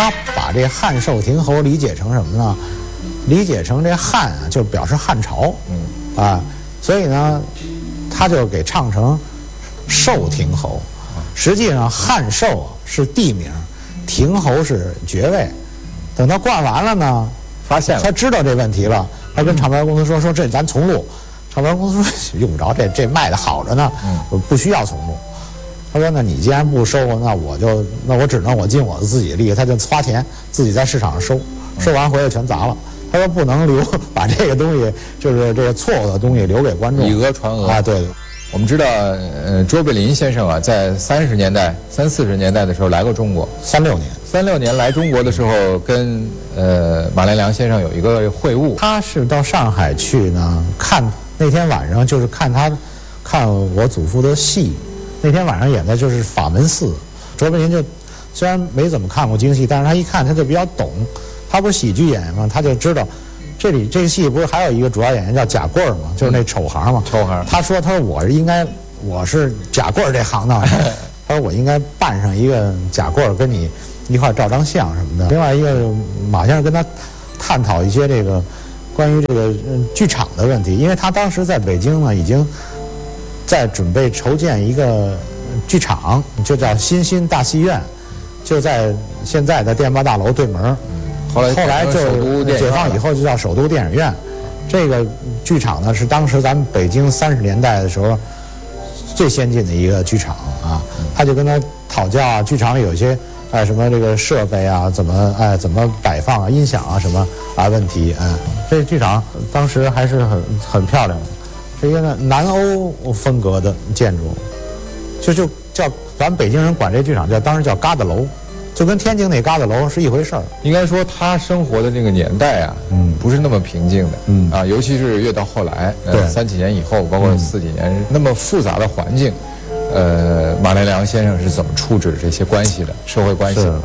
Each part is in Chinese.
他把这汉寿亭侯理解成什么呢？理解成这汉啊，就表示汉朝，所以呢，他就给唱成寿亭侯。实际上汉寿是地名，亭侯是爵位。等他灌完了呢， 发现了， 他知道这问题了，他跟唱片公司说这咱重录。唱片公司说用不着，这卖的好着呢，不需要重录。他说那你既然不收，那我只能我尽我自己的力，他就花钱自己在市场上收，收完回来全砸了。他说不能把这个东西，就是这个错误的东西留给观众， 以讹传讹啊。对， 我们知道，卓别林先生啊，在30年代、40年代的时候来过中国。36年来中国的时候，跟马连良先生有一个会晤。 他是到上海去呢，看那天晚上就是看我祖父的戏。那天晚上演的就是法门寺。卓别林就虽然没怎么看过京戏，但是他一看他就比较懂。他不是喜剧演员嘛，他就知道这个戏不是还有一个主要演员叫贾贵嘛，就是那丑行嘛。 丑行。 他说我是贾贵这行当。他说我应该扮上一个贾贵跟你一块照张相什么的。另外一个马先生跟他探讨一些这个关于这个剧场的问题，因为他当时在北京呢已经在准备筹建一个剧场，就叫新大戏院，就在现在的电报大楼对门。后来就解放以后就叫首都电影院。这个剧场呢是当时咱们北京30年代的时候最先进的一个剧场啊。他就跟他讨教啊，剧场里有些什么这个设备啊，怎么摆放啊，音响啊什么问题。这剧场当时还是很漂亮的，是一个南欧风格的建筑，就叫咱们北京人管这剧场当时叫疙瘩楼。就跟天津那疙瘩楼是一回事儿。 应该说他生活的那个年代啊，不是那么平静的，尤其是越到后来，3几年以后，包括4几年，那么复杂的环境，马连良先生是怎么处置这些关系的，社会关系的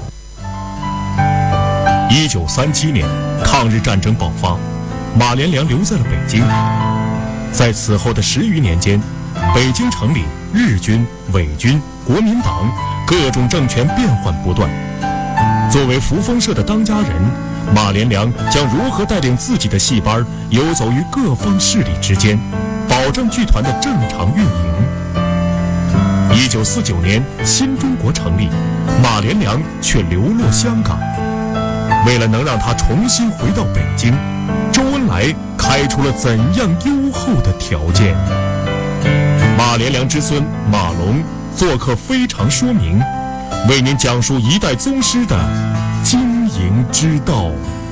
？1937年，抗日战争爆发，马连良留在了北京。在此后的10余年间，北京城里日军、伪军、国民党各种政权变幻不断。作为扶风社的当家人，马连良将如何带领自己的戏班游走于各方势力之间，保证剧团的正常运营？1949年，新中国成立，马连良却流落香港。为了能让他重新回到北京，周恩来开出了怎样优厚的条件？马连良之孙马龙做客非常说明，为您讲述一代宗师的经营之道。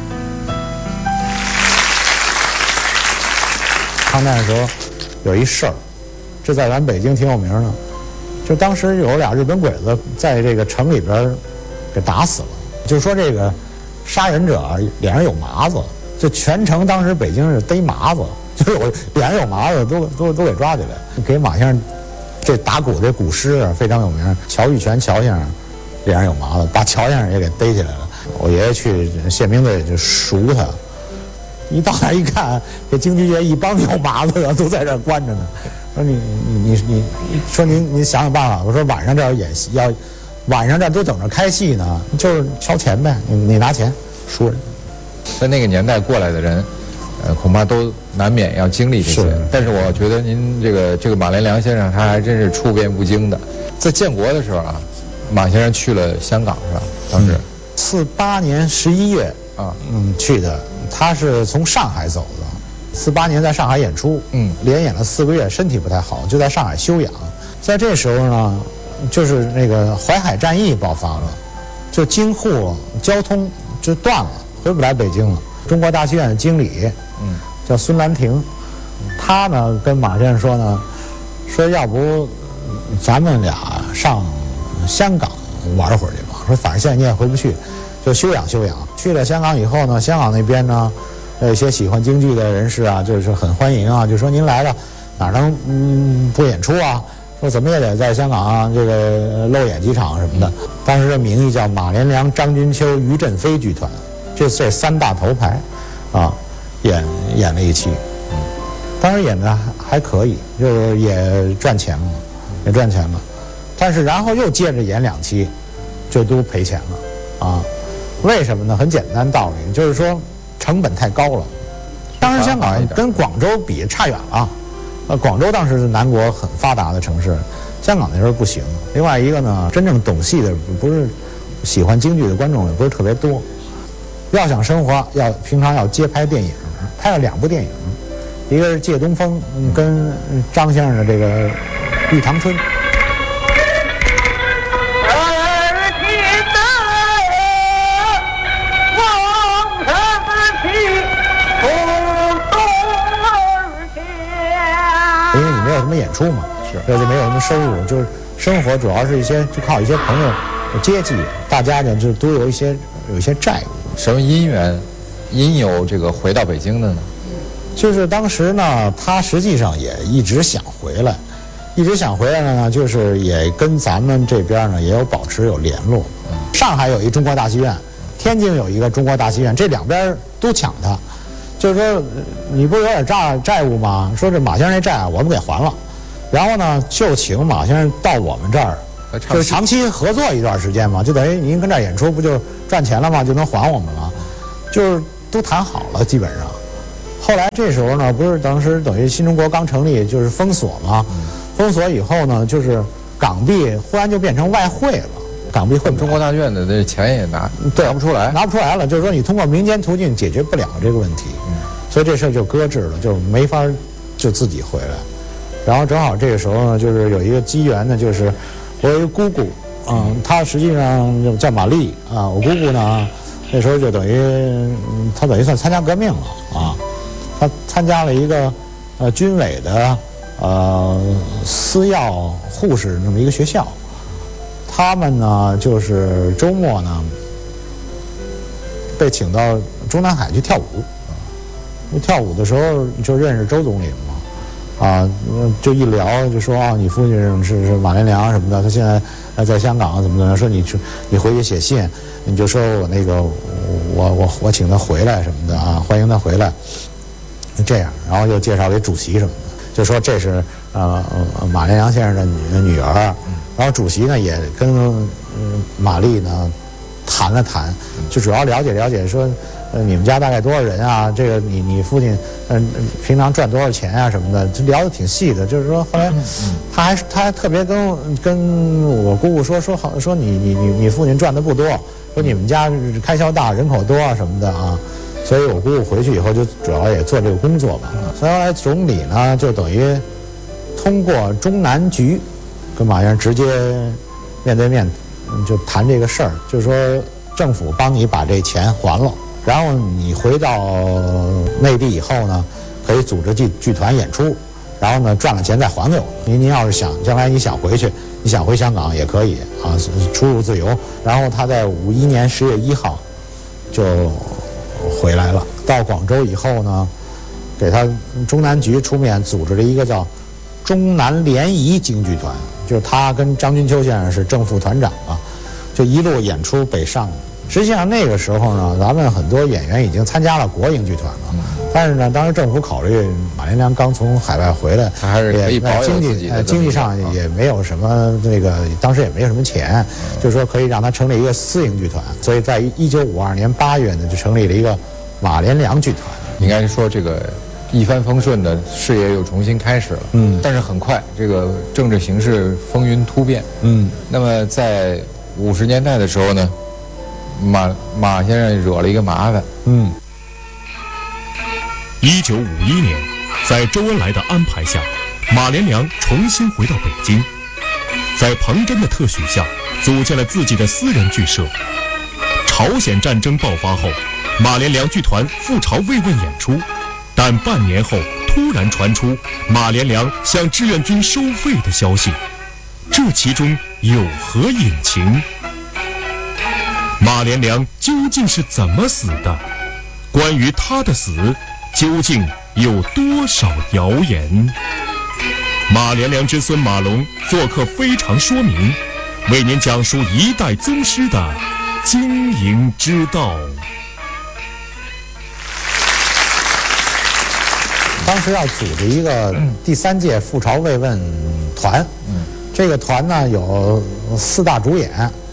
抗战的时候有一事儿，这在咱北京挺有名的，就当时有俩日本鬼子在这个城里边给打死了。就说这个杀人者脸上有麻子，就全城当时北京是逮麻子，就是我脸上有麻子都给抓起来，给马先生这打鼓这鼓师非常有名，乔玉泉乔先生脸上有麻子，把乔先生也给逮起来了。我爷爷去宪兵队就赎他，一到那一看，这京剧界一帮有麻子的都在这儿关着呢。说你说您想想办法。我说晚上这儿演戏晚上这都等着开戏呢，就是敲钱呗，你拿钱赎人。 在那个年代过来的人，恐怕都难免要经历这些。但是我觉得您这个马连良先生他还真是处变不惊的。在建国的时候啊，马先生去了香港是吧？当时 48年11月去的，他是从上海走的。48年在上海演出，连演了4个月，身体不太好，就在上海休养。在这时候呢，就是那个淮海战役爆发了，就京沪交通就断了，回不来北京了。中国大戏院的经理，叫孙兰亭，他呢跟马先生说呢，说要不咱们俩上香港玩会儿去吧。说反正现在你也回不去，就休养休养。去了香港以后呢，香港那边呢，一些喜欢京剧的人士啊，就是很欢迎啊，就说您来了哪能不演出啊？说怎么也得在香港这个露演几场什么的。当时的名义叫马连良、张君秋、于振飞剧团，这3大头牌啊，演了一期，当时演的还可以，就是也赚钱了，但是然后又接着演2期，就都赔钱了啊。 为什么呢？很简单道理，就是说成本太高了。当时香港跟广州比差远了，广州当时是南国很发达的城市，香港那时候不行。另外一个呢，真正懂戏的不是喜欢京剧的观众也不是特别多。要想生活，平常要接拍电影，拍了2部电影，一个是借东风跟张先生的这个《玉堂春》。因为你没有什么演出嘛，就没有什么收入，就是生活主要是就靠一些朋友接济，大家呢就都有一些债务。 什么因缘因由这个回到北京的呢？ 就是当时呢，他实际上也一直想回来呢，就是也跟咱们这边呢也有保持有联络。上海有一中国大戏院，天津有一个中国大戏院，这2边都抢他。就是说，你不是有点债务吗？说这马先生这债我们给还了，然后呢，就请马先生到我们这儿，就是长期合作一段时间嘛，就等于您跟这儿演出不就赚钱了吗？就能还我们了，就是都谈好了，基本上。后来这时候呢，不是当时等于新中国刚成立，就是封锁嘛，封锁以后呢，就是港币忽然就变成外汇了。港币汇中国大剧院的这钱也拿不出来了，就是说你通过民间途径解决不了这个问题，所以这事儿就搁置了，就没法就自己回来。然后正好这个时候呢，就是有一个机缘呢，就是我有一个姑姑，她实际上叫玛丽啊，我姑姑呢那时候就等于她等于算参加革命了啊，她参加了一个军委的私药护士那么一个学校。他们呢，就是周末呢，被请到中南海去跳舞。跳舞的时候就认识周总理嘛，就一聊就说你父亲是马连良什么的，他现在在香港怎么样？说你回去写信，你就说我那个我请他回来什么的啊，欢迎他回来，这样，然后又介绍给主席什么的，就说这是马连良先生的女儿。然后主席呢也跟玛丽呢谈了谈，就主要了解说，你们家大概多少人啊？这个你父亲平常赚多少钱啊什么的，就聊得挺细的。就是说后来他还特别跟我姑姑说你父亲赚的不多，说你们家开销大，人口多啊什么的啊。所以我姑姑回去以后就主要也做这个工作吧。所以后来总理呢就等于通过中南局。跟马先生直接面对面就谈这个事儿，就是说政府帮你把这钱还了，然后你回到内地以后呢，可以组织剧团演出，然后呢赚了钱再还给我。您要是将来你想回去，你想回香港也可以啊，出入自由。然后他在51年10月1号就回来了。到广州以后呢，给他中南局出面组织了一个叫中南联谊京剧团。就是他跟张君秋先生是正副团长啊，就一路演出北上。实际上那个时候呢，咱们很多演员已经参加了国营剧团了，但是呢，当时政府考虑马连良刚从海外回来， 他还是可以保有自己的经济上也没有什么当时也没有什么钱，就是说可以让他成立一个私营剧团。所以在1952年8月呢，就成立了一个马连良剧团。 应该说这个。一帆风顺的事业又重新开始了，但是很快这个政治形势风云突变，那么在50年代的时候呢，马先生惹了一个麻烦 ，1951年，在周恩来的安排下，马连良重新回到北京，在彭真的特许下，组建了自己的私人剧社。朝鲜战争爆发后，马连良剧团赴朝慰问演出。但半年后，突然传出马连良向志愿军收费的消息，这其中有何隐情？马连良究竟是怎么死的？关于他的死，究竟有多少谣言？马连良之孙马龙做客非常说明，为您讲述一代宗师的经营之道。 当时要组织一个第3届赴朝慰问团，这个团呢有4大主演，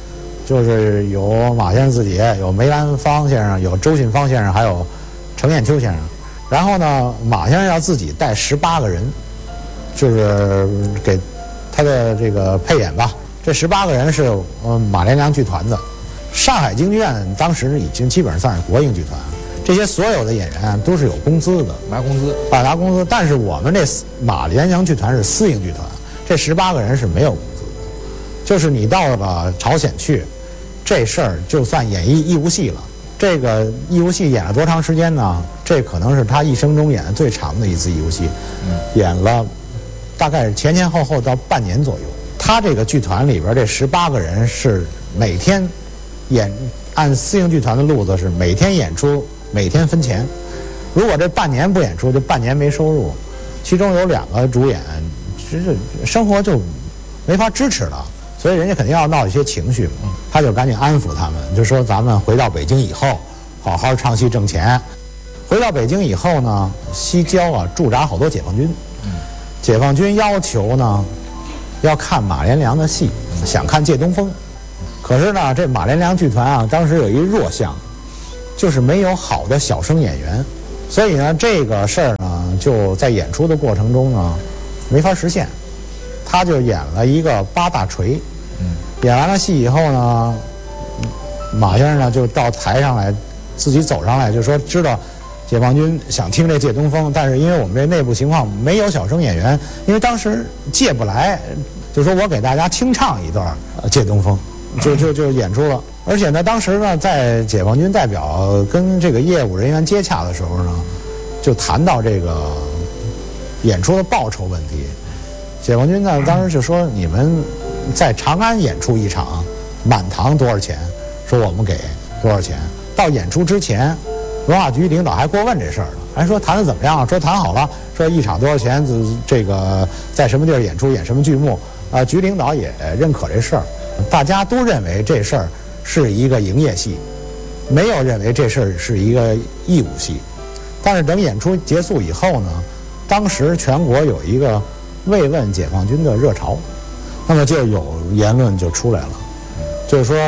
就是有马先生自己，有梅兰芳先生，有周信芳先生，还有程砚秋先生。然后呢，马先生要自己带18个人，就是给他的这个配演吧。这18个人是马连良剧团的。上海京剧院当时已经基本上算是国营剧团，这些所有的演员都是有工资的， 拿工资， 拿工资。但是我们这马连良剧团是私营剧团，这18个人是没有工资的。就是你到了朝鲜去，这事儿就算演义务戏了。这个义务戏演了多长时间呢？这可能是他一生中演的最长的一次义务戏，演了大概前后到半年左右。他这个剧团里边这18个人是每天演，按私营剧团的路子是每天演出，每天分钱。如果这半年不演出，就半年没收入。其中有2个主演，生活就没法支持了，所以人家肯定要闹一些情绪嘛。他就赶紧安抚他们，就说咱们回到北京以后，好好唱戏挣钱。回到北京以后呢，西郊驻扎好多解放军。解放军要求呢，要看马连良的戏，想看借东风。可是呢，这马连良剧团当时有一弱项，就是没有好的小生演员，所以呢，这个事儿呢，就在演出的过程中呢，没法实现。他就演了一个8大锤。演完了戏以后呢，马先生呢就到台上来，自己走上来就说知道解放军想听这借东风，但是因为我们这内部情况没有小生演员，因为当时借不来，就说我给大家清唱一段借东风，就演出了。而且呢，当时呢，在解放军代表跟这个业务人员接洽的时候呢，就谈到这个演出的报酬问题。解放军呢当时就说，你们在长安演出一场，满堂多少钱？说我们给多少钱？到演出之前，文化局领导还过问这事儿呢，还说谈的怎么样？说谈好了，说一场多少钱？这个在什么地儿演出，演什么剧目？局领导也认可这事儿，大家都认为这事儿是一个营业戏，没有认为这事儿是一个义务戏。但是等演出结束以后呢，当时全国有一个慰问解放军的热潮。那么就有言论就出来了，就是说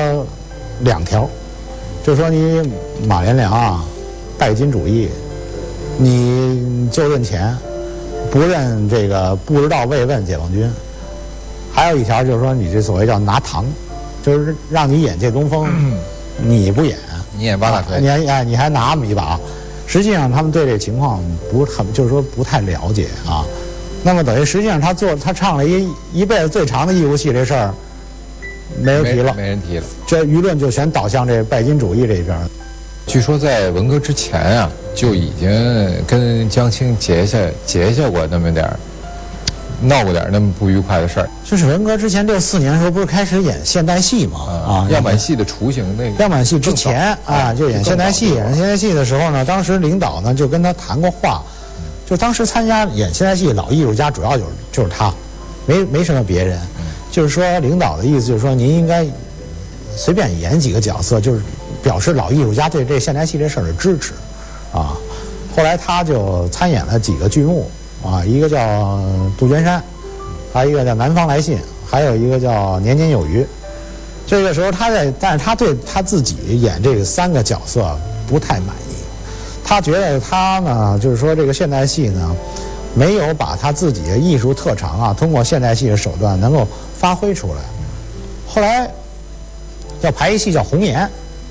2条，就是说你马连良拜金主义，你就认钱，不认这个不知道慰问解放军。还有一条就是说你这所谓叫拿糖，就是让你演借东风，你不演， 你演8大锤， 你还拿我们一把。实际上他们对这情况就是说不太了解啊。那么等于实际上他唱了一辈子最长的义务戏这事儿，没人提了， 没人提了， 这舆论就全倒向这拜金主义这边。 据说在文革之前就已经跟江青结下过那么点儿，闹过点那么不愉快的事儿。 就是文革之前64年的时候，不是开始演现代戏嘛？ 样板戏的雏形那个。 样板戏之前就演现代戏，演现代戏的时候呢，当时领导呢就跟他谈过话。就当时参加演现代戏老艺术家主要就是他，没什么别人。就是说领导的意思就是说您应该随便演几个角色，就是表示老艺术家对这现代戏这事儿的支持啊。后来他就参演了几个剧目一个叫《杜鹃山》，还有一个叫《南方来信》，还有一个叫《年年有余》。这个时候但是他对他自己演这个3个角色不太满意。他觉得他呢，就是说这个现代戏呢，没有把他自己的艺术特长通过现代戏的手段能够发挥出来。后来要排一戏叫《红颜》，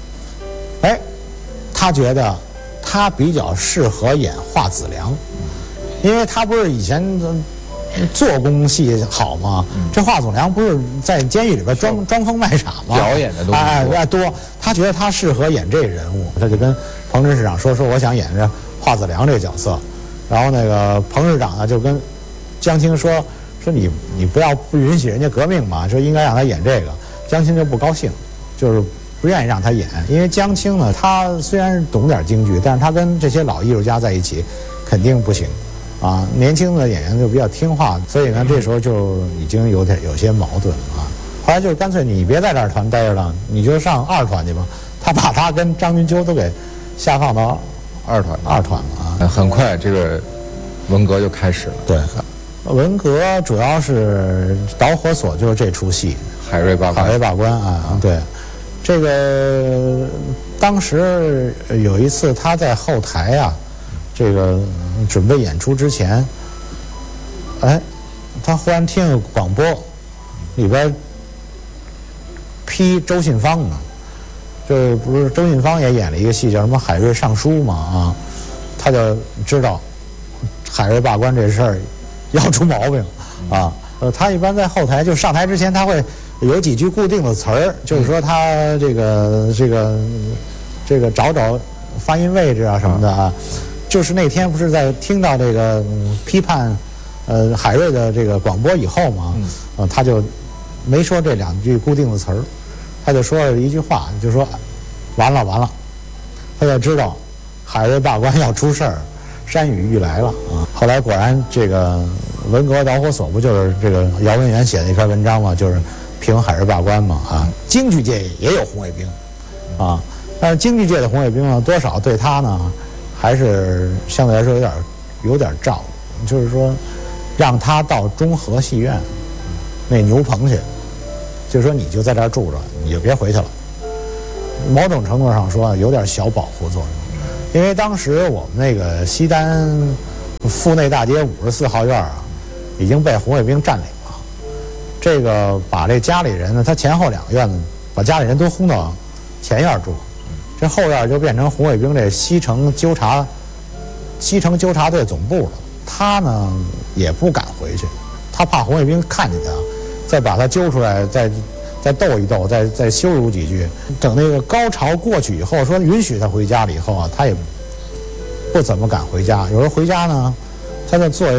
他觉得他比较适合演华子良，因为他不是以前做工戏好吗？这华子良不是在监狱里边装疯卖傻吗？ 表演的东西多，他觉得他适合演这人物，他就跟彭真市长说我想演这华子良这个角色。然后那个彭市长呢就跟江青说你不允许人家革命嘛，说应该让他演这个。江青就不高兴，就是不愿意让他演，因为江青呢他虽然懂点京剧，但是他跟这些老艺术家在一起肯定不行年轻的演员就比较听话，所以呢这时候就已经有些矛盾后来就是干脆你别在这儿团待着了，你就上2团去吧。他把他跟张君秋都给下放到2团了很快这个文革就开始了。 对，文革主要是导火索就是这出戏《海瑞罢官》对。 这个当时有一次他在后台啊，这个准备演出之前，他忽然听个广播，里边批周信芳呢。这不是周信芳也演了一个戏叫什么《海瑞上书》嘛啊，他就知道海瑞罢官这事儿要出毛病啊。他一般在后台就上台之前他会有几句固定的词儿，就是说他这个找发音位置啊什么的啊。就是那天不是在听到这个批判海瑞的这个广播以后嘛，他就没说这2句固定的词儿。他就说了一句话，就说完了，他就知道海瑞罢官要出事儿，山雨欲来了啊！后来果然这个文革导火索不就是这个姚文元写的一篇文章嘛，就是评海瑞罢官嘛啊。京剧界也有红卫兵啊，但是京剧界的红卫兵呢，多少对他呢还是相对来说有点照顾，就是说让他到中和戏院那牛棚去。就是说你就在这儿住着，你就别回去了。某种程度上说有点小保护作用，因为当时我们那个西单阜内大街54号院啊，已经被红卫兵占领了。这个把这家里人呢，他前后2个院子把家里人都轰到前院住，这后院就变成红卫兵这西城纠察队总部了。他呢也不敢回去，他怕红卫兵看见他。再把他揪出来，再斗一斗，再羞辱几句。等那个高潮过去以后，说允许他回家了以后啊，他也不怎么敢回家。有时候回家呢，他就坐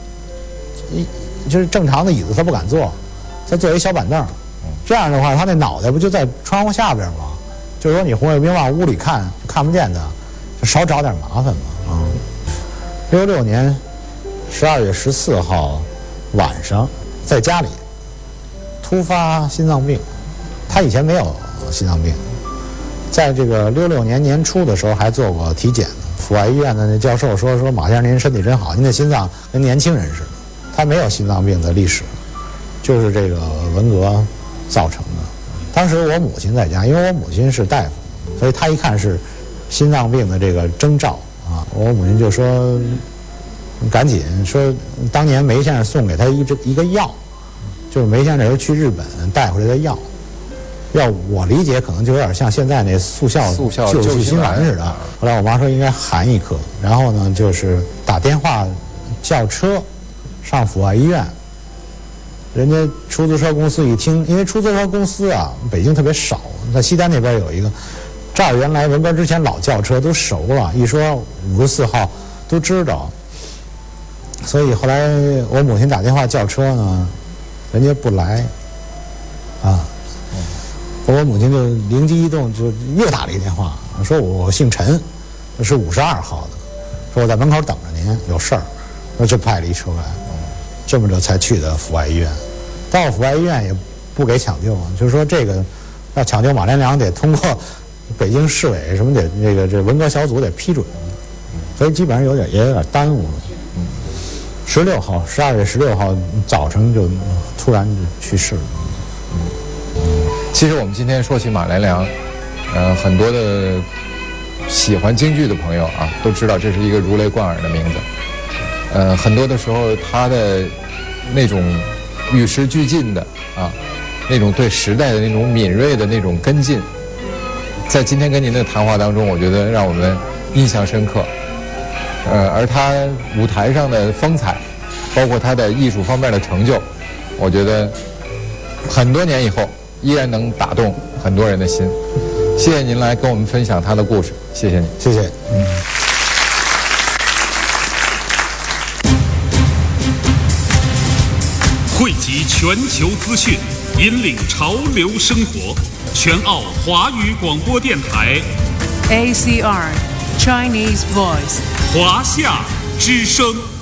就是正常的椅子他不敢坐，他坐一小板凳。这样的话，他那脑袋不就在窗户下边吗？就是说你红卫兵往屋里看不见他，就少找点麻烦嘛啊。66年12月14号晚上，在家里。突发心脏病，他以前没有心脏病，在这个66年年初的时候还做过体检。阜外医院的那教授说马先生您身体真好，您的心脏跟年轻人似的。他没有心脏病的历史，就是这个文革造成的。当时我母亲在家，因为我母亲是大夫，所以她一看是心脏病的这个征兆啊，我母亲就说赶紧说当年梅先生送给他一个药。就是梅先生那时候去日本带回来的药，我理解可能就有点像现在那速效救心丸似的。后来我妈说应该含1颗，然后呢就是打电话叫车上阜外医院，人家出租车公司一听，因为出租车公司啊北京特别少，在西单那边有一个，这儿原来文革之前老叫车都熟了，一说54号都知道，所以后来我母亲打电话叫车呢。人家不来，啊，我母亲就灵机一动，就又打了一电话，说我姓陈，是52号的，说我在门口等着您，有事儿，那就派了一车来，这么着才去的阜外医院。到了阜外医院也不给抢救，就是说这个要抢救马连良得通过北京市委什么得这文革小组得批准，所以基本上也有点耽误了。12月16号早晨就突然就去世了。 其实我们今天说起马连良，很多的喜欢京剧的朋友啊，都知道这是一个如雷贯耳的名字。很多的时候他的那种与时俱进的啊，那种对时代的那种敏锐的那种跟进，在今天跟您的谈话当中，我觉得让我们印象深刻。而他舞台上的风采，包括他的艺术方面的成就，我觉得很多年以后依然能打动很多人的心。谢谢您来跟我们分享他的故事，谢谢你， 谢谢。 汇集全球资讯，引领潮流生活，全澳华语广播电台 ACR Chinese Voice 华夏之声。